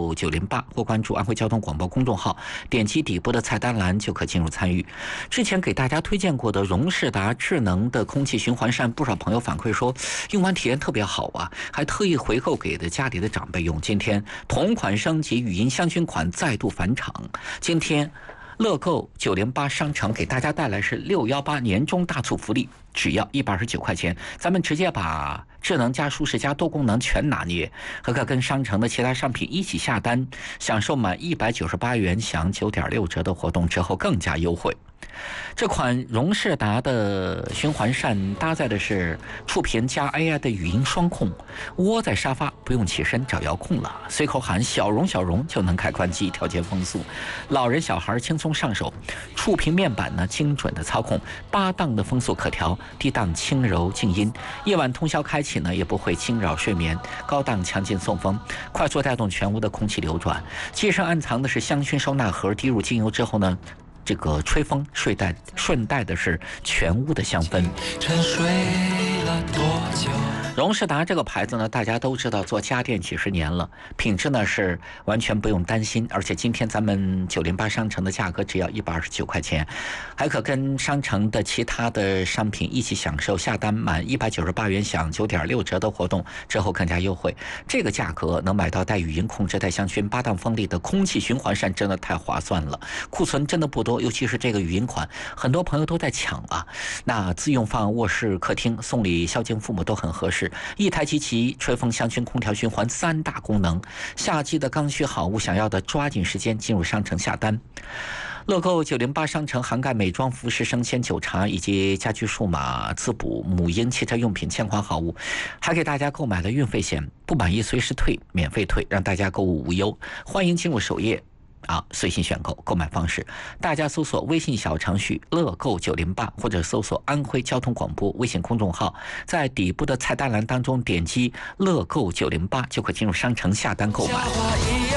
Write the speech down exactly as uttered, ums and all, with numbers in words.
购九零八，或关注安徽交通广播公众号，点击底部的菜单栏就可进入参与。之前给大家推荐过的荣仕达智能的空气循环扇，不少朋友反馈说用完体验特别好啊，还特意回购给的家里的长辈用。今天同款升级，语音香薰款再度返场。今天乐购九零八商城给大家带来是六一八年终大促福利，只要一百二十九块钱，咱们直接把智能加舒适加多功能全拿捏，还可跟商城的其他商品一起下单，享受满一百九十八元享九点六折的活动，之后更加优惠。这款荣仕达的循环扇搭载的是触屏加 A I 的语音双控，窝在沙发不用起身找遥控了，随口喊小荣小荣就能开关机调节风速，老人小孩轻松上手。触屏面板呢精准的操控，八档的风速可调，低档轻柔静音，夜晚通宵开启呢也不会惊扰睡眠，高档强劲送风，快速带动全屋的空气流转。机身暗藏的是香薰收纳盒，滴入精油之后呢，这个吹风顺带顺带的是全屋的香氛。沉睡了多久？荣仕达这个牌子呢，大家都知道做家电几十年了，品质呢是完全不用担心，而且今天咱们九零八商城的价格只要一百二十九块钱，还可跟商城的其他的商品一起享受下单满一百九十八元享九点六折的活动，之后更加优惠。这个价格能买到带语音控制、带香薰、八档风力的空气循环扇，真的太划算了。库存真的不多，尤其是这个语音款，很多朋友都在抢啊。那自用放卧室、客厅，送礼孝敬父母都很合适。一台机器吹风、香薰、空调循环三大功能，夏季的刚需好物，想要的抓紧时间进入商城下单。乐购九零八商城涵盖美妆、服饰、生鲜、酒茶以及家居数码、滋补、母婴、汽车用品千款好物，还给大家购买了运费险，不满意随时退，免费退，让大家购物无忧。欢迎进入首页啊，随心选购。购买方式，大家搜索微信小程序乐购九零八，或者搜索安徽交通广播微信公众号，在底部的菜单栏当中点击乐购九零八，就可进入商城下单购买。